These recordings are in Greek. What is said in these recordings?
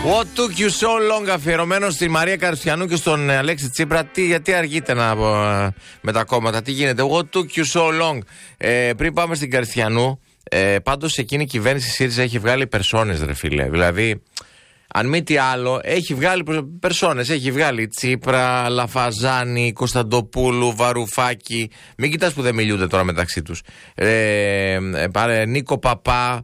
What took you so long, αφιερωμένο στη Μαρία Καριστιανού και στον Αλέξη Τσίπρα. Γιατί αργείτε με τα κόμματα, τι γίνεται? What took you so long? Πριν πάμε στην Καριστιανού, πάντως εκείνη η κυβέρνηση ΣΥΡΙΖΑ έχει βγάλει περσόνες, ρε φίλε. Δηλαδή, αν μη τι άλλο, έχει βγάλει περσόνες. Έχει βγάλει Τσίπρα, Λαφαζάνη, Κωνσταντοπούλου, Βαρουφάκη. Μην κοιτάς που δεν μιλούνται τώρα μεταξύ τους. Νίκο Παπά.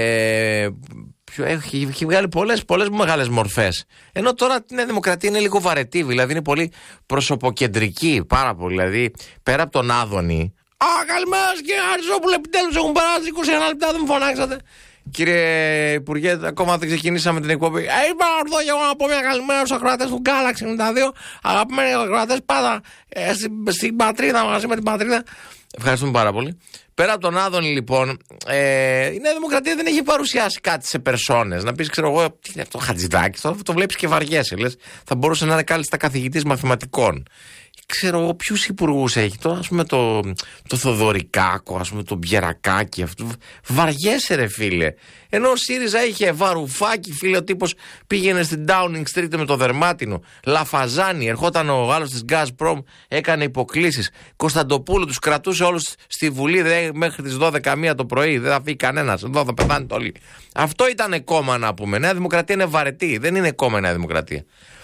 Έχει βγάλει πολλές μεγάλες μορφές. Ενώ τώρα η Νέα Δημοκρατία είναι λίγο βαρετή, δηλαδή είναι πολύ προσωποκεντρική, πάρα πολύ. Δηλαδή πέρα από τον Άδωνη. Καλημέρα κύριε Χαριζόπουλε, επιτέλους έχουν περάσει 21 λεπτά, δεν μου φωνάξατε. Κύριε Υπουργέ, ακόμα δεν ξεκινήσαμε την εκπομπή. Είπα να έρθω και εγώ να πω μια καλημέρα στους ακροατές του Galaxy 92. Αγαπημένοι ακροατές, πάντα στην πατρίδα, μαζί με την πατρίδα. Ευχαριστούμε πάρα πολύ. Πέρα από τον Άδωνη, λοιπόν, η Νέα Δημοκρατία δεν έχει παρουσιάσει κάτι σε περσόνες. Να πεις, ξέρω εγώ, τι είναι αυτό, Χατζηδάκη, το βλέπεις και βαριέσαι. Λες, θα μπορούσε να είναι κάλλιστα καθηγητής μαθηματικών. Ξέρω εγώ ποιους υπουργούς έχει. Τώρα, ας πούμε, το Θοδωρικάκο, ας πούμε, τον Μπιερακάκη. Βαριέσαι, ρε φίλε. Ενώ ο ΣΥΡΙΖΑ είχε Βαρουφάκη, φίλε, ο τύπος πήγαινε στην Downing Street με το δερμάτινο. Λαφαζάνη, ερχόταν ο άλλος της Gazprom, έκανε υποκλήσεις. Κωνσταντοπούλου, τους κρατούσε όλους στη Βουλή μέχρι τις 12 το πρωί. Δεν θα φύγει κανένας. Εδώ θα πεθάνε όλοι. Αυτό ήταν κόμμα, να πούμε. Νέα Δημοκρατία είναι βαρετή. Δεν είναι κόμμα η Νέα Δημοκρατία.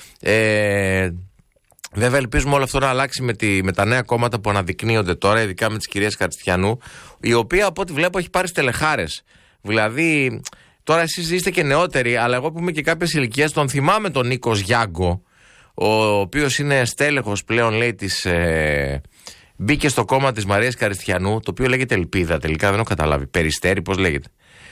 Βέβαια, ελπίζουμε όλο αυτό να αλλάξει με τα νέα κόμματα που αναδεικνύονται τώρα, ειδικά με τις κυρίες Καριστιανού, η οποία από ό,τι βλέπω έχει πάρει στελεχάρες. Δηλαδή, τώρα εσείς είστε και νεότεροι, αλλά εγώ που είμαι και κάποιες ηλικίες, τον θυμάμαι τον Νίκο Γιάγκο, ο οποίος είναι στέλεχος πλέον, λέει, μπήκε στο κόμμα της Μαρίας Καριστιανού, το οποίο λέγεται Ελπίδα, τελικά δεν έχω καταλάβει. Περιστέρι, πώς λέγεται.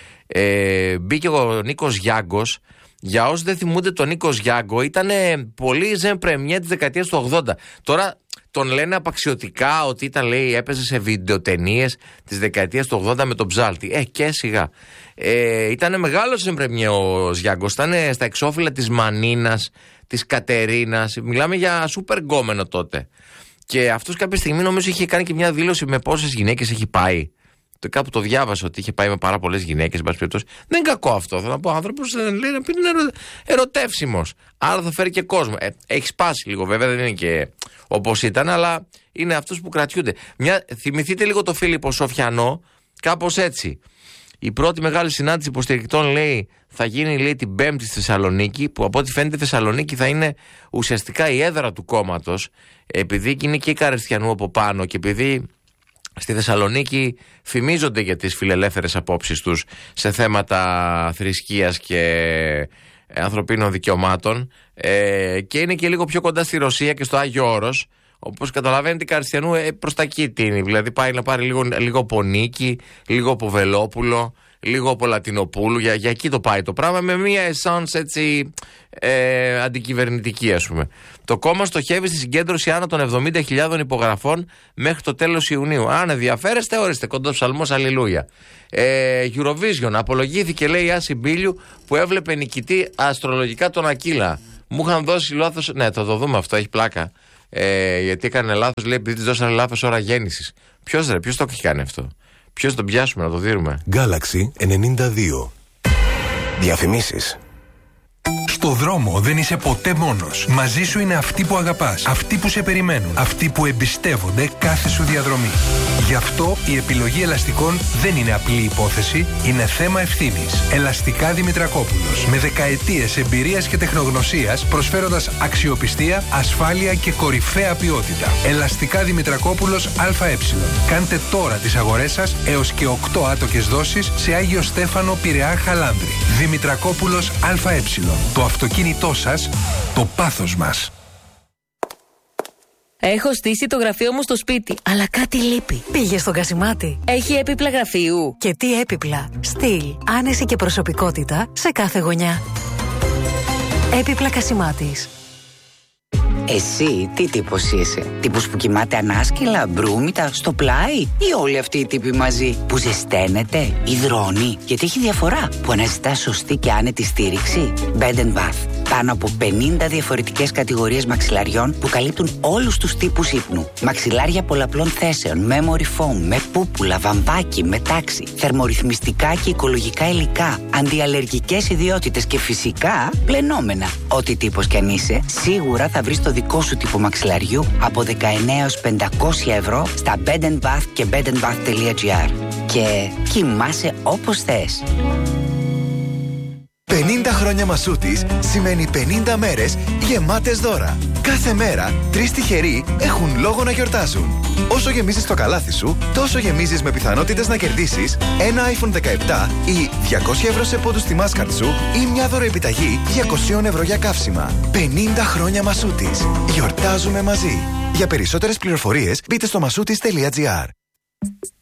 Μπήκε ο Νίκος Γιάγκος. Για όσοι δεν θυμούνται, τον Νίκο Γιάγκο ήταν πολύ ζεν πρεμιέ της δεκαετίας του 80. Τώρα τον λένε απαξιωτικά ότι ήταν, λέει, έπαιζε σε βιντεοτενίες της δεκαετίας του 80 με τον Ψάλτη. Και σιγά. Ήταν μεγάλος ζεν πρεμιέ ο Γιάγκος. Ήταν στα εξώφυλλα της Μανίνας, της Κατερίνας. Μιλάμε για σούπερ γκόμενο τότε. Και αυτός κάποια στιγμή νομίζω είχε κάνει και μια δήλωση με πόσες γυναίκες έχει πάει. Κάπου το διάβασα ότι είχε πάει με πάρα πολλές γυναίκες. Δεν είναι κακό αυτό. Θέλω να πω, ο άνθρωπος λέει να πει είναι ερωτεύσιμος. Άρα θα φέρει και κόσμο. Έχει σπάσει λίγο, βέβαια, δεν είναι και όπως ήταν, αλλά είναι αυτούς που κρατιούνται. Θυμηθείτε λίγο το Φίλιππο Σοφιανό, κάπως έτσι. Η πρώτη μεγάλη συνάντηση υποστηρικτών, λέει, θα γίνει, λέει, την Πέμπτη στη Θεσσαλονίκη, που από ό,τι φαίνεται η Θεσσαλονίκη θα είναι ουσιαστικά η έδρα του κόμματος, επειδή είναι και η Καριστιανού από πάνω και επειδή στη Θεσσαλονίκη φημίζονται για τις φιλελεύθερες απόψεις τους σε θέματα θρησκείας και ανθρωπίνων δικαιωμάτων, και είναι και λίγο πιο κοντά στη Ρωσία και στο Άγιο Όρος. Όπως καταλαβαίνετε, η Καριστιανού προς τα εκεί τίνει. Δηλαδή πάει να πάρει λίγο από Νίκη, λίγο από Βελόπουλο, λίγο από Λατινοπούλου. Για εκεί το πάει το πράγμα, με μια εσάνς έτσι αντικυβερνητική, ας πούμε. Το κόμμα στοχεύει στη συγκέντρωση άνω των 70.000 υπογραφών μέχρι το τέλος Ιουνίου. Αν ενδιαφέρεστε, ορίστε, κοντός ψαλμός, αλληλούια. Eurovision, απολογήθηκε, λέει, η Άση Μπίλιου που έβλεπε νικητή αστρολογικά τον Ακύλα. Μου είχαν δώσει λάθος. Ναι, θα το δούμε αυτό, έχει πλάκα. Γιατί έκανε λάθος, λέει, επειδή της δώσανε λάθος ώρα γέννησης. Ποιος το έχει κάνει αυτό? Ποιος τον πιάσουμε να το δίνουμε? Galaxy 92. Διαφημίσεις. Στο δρόμο δεν είσαι ποτέ μόνος. Μαζί σου είναι αυτοί που αγαπάς, αυτοί που σε περιμένουν, αυτοί που εμπιστεύονται κάθε σου διαδρομή. Γι' αυτό η επιλογή ελαστικών δεν είναι απλή υπόθεση, είναι θέμα ευθύνης. Ελαστικά Δημητρακόπουλος. Με δεκαετίες εμπειρίας και τεχνογνωσίας, προσφέροντας αξιοπιστία, ασφάλεια και κορυφαία ποιότητα. Ελαστικά Δημητρακόπουλος ΑΕ. Κάντε τώρα τις αγορές σας έως και 8 άτοκες δόσεις σε Άγιο Στέφανο, Πειραιά, Χαλάνδρη. Δημητρακόπουλος ΑΕ. Το αυτοκίνητό σας, το πάθος μας. Έχω στήσει το γραφείο μου στο σπίτι, αλλά κάτι λείπει. Πήγε στον Κασιμάτη. Έχει έπιπλα γραφείου. Και τι έπιπλα? Στυλ, άνεση και προσωπικότητα σε κάθε γωνιά. Έπιπλα Κασιμάτης. Εσύ τι τύπος είσαι? Τύπος που κοιμάται ανάσκελα, μπρούμητα, στο πλάι, ή όλοι αυτοί οι τύποι μαζί που ζεσταίνεται, υδρώνει? Γιατί έχει διαφορά που αναζητά σωστή και άνετη στήριξη. Bed & Bath. Πάνω από 50 διαφορετικές κατηγορίες μαξιλαριών που καλύπτουν όλους τους τύπους ύπνου. Μαξιλάρια πολλαπλών θέσεων, memory foam, με πούπουλα, βαμβάκι, με τάξη, θερμορυθμιστικά και οικολογικά υλικά, αντιαλλεργικές ιδιότητες και φυσικά πλενόμενα. Ό,τι τύπος κι αν είσαι, σίγουρα θα βρεις το δικό σου τύπο μαξιλαριού από 19 έως 500 ευρώ στα Bed & Bath και bedandbath.gr. Και κοιμάσαι όπως θες. 50 χρόνια Μασούτης σημαίνει 50 μέρες γεμάτες δώρα. Κάθε μέρα 3 τυχεροί έχουν λόγο να γιορτάζουν. Όσο γεμίζεις το καλάθι σου, τόσο γεμίζεις με πιθανότητες να κερδίσεις ένα iPhone 17 ή 200 ευρώ σε πόντους στη Mastercard σου ή μια δωροεπιταγή 200 ευρώ για καύσιμα. 50 χρόνια Μασούτης. Γιορτάζουμε μαζί. Για περισσότερες πληροφορίες μπείτε στο masutis.gr.